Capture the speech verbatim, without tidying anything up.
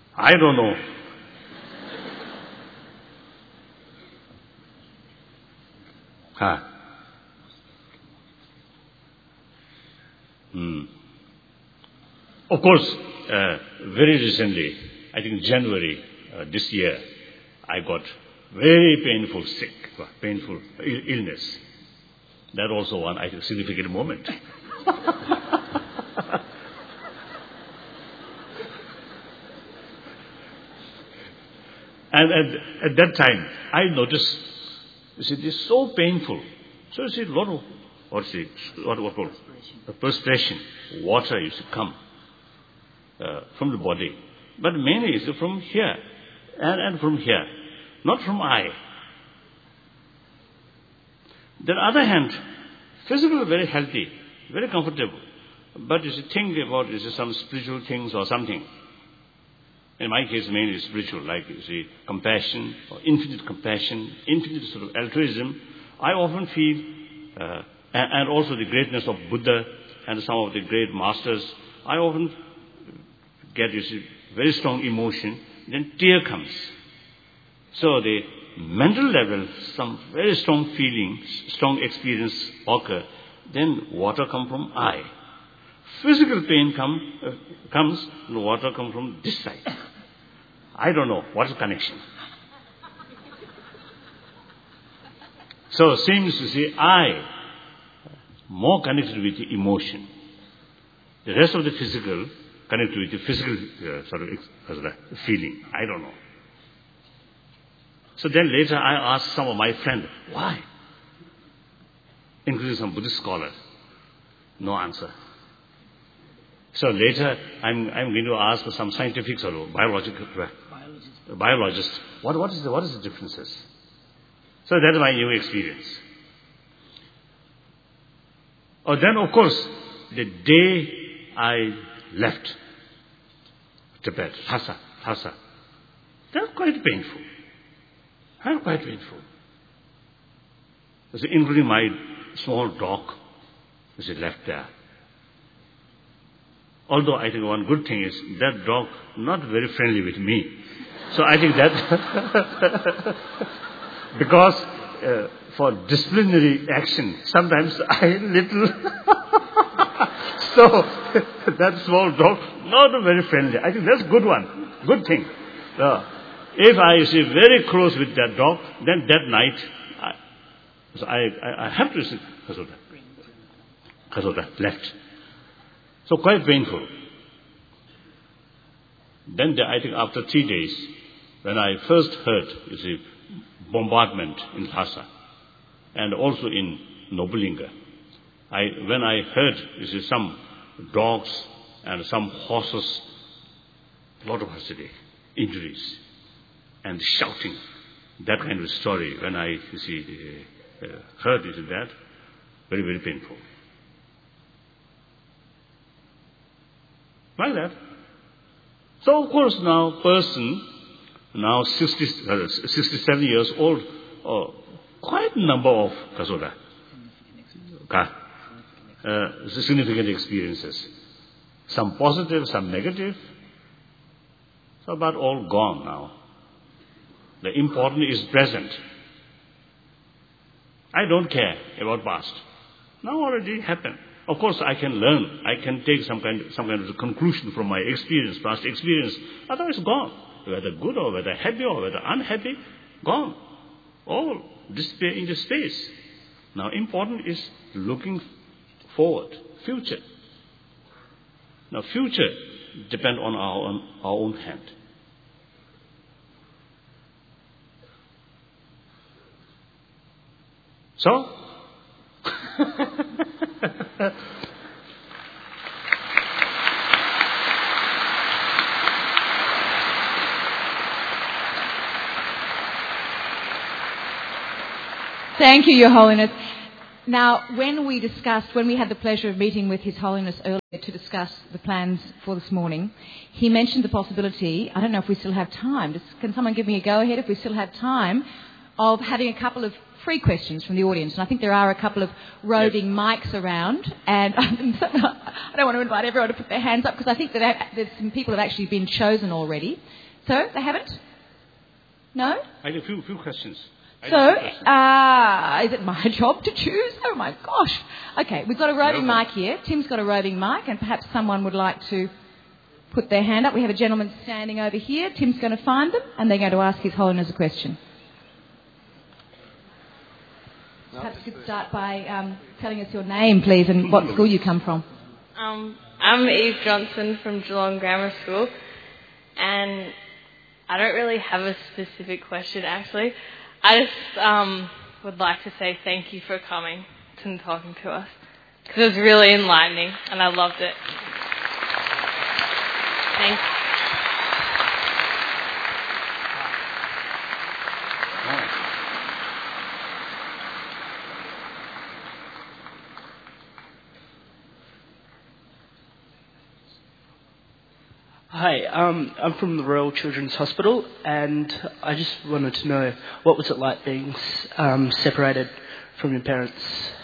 I don't know. Huh. Hmm. Of course, uh, very recently, I think January uh, this year, I got very painful sick, painful Ill- illness. That also one, I think, significant moment. And at, at that time, I noticed, you see, this is so painful. So you see, a lot of, what's it, what, what called, perspiration, water used to come uh, from the body. But mainly is from here, and, and from here, not from eye. Then on the other hand, physical very healthy, very comfortable. But you see, think about, you see, some spiritual things or something. In my case, mainly spiritual, like, you see, compassion, or infinite compassion, infinite sort of altruism. I often feel, uh, and, and also the greatness of Buddha and some of the great masters, I often get, you see, very strong emotion, then tear comes. So the mental level, some very strong feelings, strong experience occur, then water come from eye. Physical pain come, uh, comes, and water come from this side. I don't know what's the connection. So seems to see eye more connected with the emotion. The rest of the physical connected with the physical uh, sort of uh, feeling. I don't know. So then later I asked some of my friends, why? Including some Buddhist scholars. No answer. So later I'm I'm going to ask some scientific or biological biologists. biologists. What what is the what is the differences? So that's my new experience. Oh, then of course the day I left Tibet, Lhasa, Lhasa, that was quite painful. That was quite painful. So including my small dog, which is left there. Although I think one good thing is that dog not very friendly with me. So I think that because uh, for disciplinary action, sometimes I little so that small dog not very friendly. I think that's good one, good thing. Uh, if I see very close with that dog, then that night I, so I, I, I have to sit Kasoda. Kasoda left. So quite painful. Then the, I think after three days, when I first heard, you see, bombardment in Lhasa and also in Nobulinga, I, when I heard, you see, some dogs and some horses, a lot of accident, injuries, and shouting, that kind of story, when I, you see, uh, heard you see, that, very, very painful. Like that. So of course now person, now sixty, uh, sixty-seven years old, oh, quite a number of Kasoda, uh, significant experiences. Some positive, some negative. So but all gone now. The important is present. I don't care about past. Now already happened. Of course, I can learn. I can take some kind, some kind of conclusion from my experience, past experience. Otherwise, gone. Whether good or whether happy or whether unhappy, gone. All disappear into space. Now, important is looking forward, future. Now, future depends on our own, our own hand. So. Thank you, Your Holiness. Now, when we discussed, when we had the pleasure of meeting with His Holiness earlier to discuss the plans for this morning, he mentioned the possibility, I don't know if we still have time, can someone give me a go-ahead if we still have time, of having a couple of free questions from the audience. And I think there are a couple of roving yes. mics around. And I don't want to invite everyone to put their hands up because I think that there's some people have actually been chosen already. So, they haven't? No? I have a few, few questions. So, uh, is it my job to choose? Oh my gosh. Okay, we've got a roving no. mic here. Tim's got a roving mic, and perhaps someone would like to put their hand up. We have a gentleman standing over here. Tim's going to find them, and they're going to ask His Holiness a question. No, perhaps you could start by um, telling us your name, please, and what school you come from. Um, I'm Eve Johnson from Geelong Grammar School, and I don't really have a specific question, actually. I just um, would like to say thank you for coming and talking to us, because it was really enlightening, and I loved it. Thanks. Hi, um, I'm from the Royal Children's Hospital, and I just wanted to know what was it like being um, separated from your parents